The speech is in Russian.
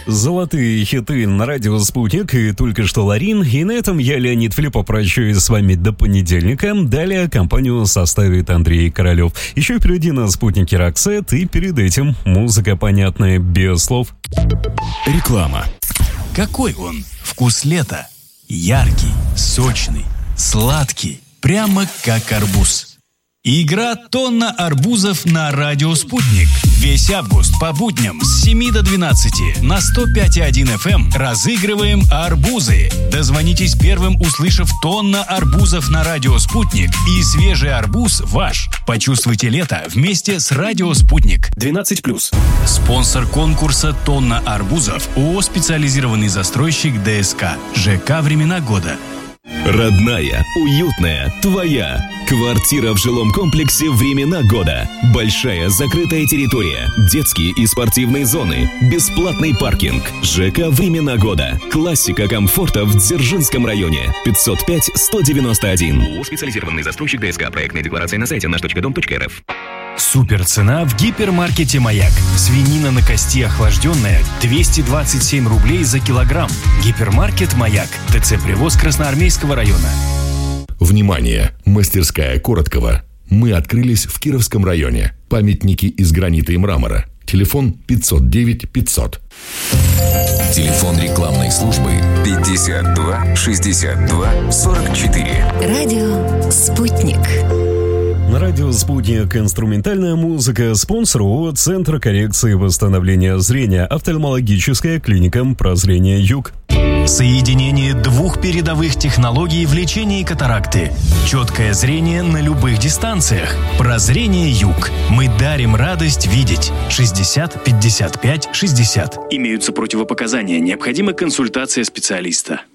Золотые хиты на радио «Спутник» и только что Ларин. И на этом я, Леонид Филиппов, прощаюсь с вами до понедельника. Далее компанию составит Андрей Королев. Еще впереди на «Спутнике» Роксет, и перед этим музыка понятная без слов. Реклама. Какой он? Вкус лета. Яркий, сочный, сладкий, прямо как арбуз. Игра «Тонна арбузов» на радио «Спутник». Весь август по будням с 7 до 12 на 105,1 FM разыгрываем арбузы. Дозвонитесь первым, услышав «Тонна арбузов» на радио «Спутник», и свежий арбуз ваш. Почувствуйте лето вместе с радио «Спутник». 12+. Спонсор конкурса «Тонна арбузов» ООО «Специализированный застройщик ДСК». ЖК «Времена года». Родная, уютная, твоя. Квартира в жилом комплексе «Времена года». Большая закрытая территория, детские и спортивные зоны, бесплатный паркинг. ЖК «Времена года». Классика комфорта в Дзержинском районе. 505-191. ООО «Специализированный застройщик ДСК». Проектная декларация на сайте наш.дом.рф. Супер цена в гипермаркете «Маяк». Свинина на кости охлажденная 227 рублей за килограмм. Гипермаркет «Маяк». ТЦ «Привоз» Красноармейского района. Внимание! Мастерская Короткова. Мы открылись в Кировском районе. Памятники из гранита и мрамора. Телефон 509 500. Телефон рекламной службы 52 62 44. Радио «Спутник». На радио «Спутник» инструментальная музыка. Спонсор ООО «Центр коррекции и восстановления зрения». Офтальмологическая клиника «Прозрение Юг». Соединение двух передовых технологий в лечении катаракты. Четкое зрение на любых дистанциях. Прозрение Юг. Мы дарим радость видеть. 60 55 60. Имеются противопоказания. Необходима консультация специалиста.